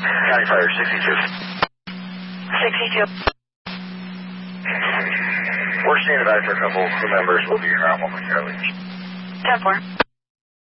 County Fire 62. 62. We're standing by for a couple crew members. We'll be here out momentarily. 10-4.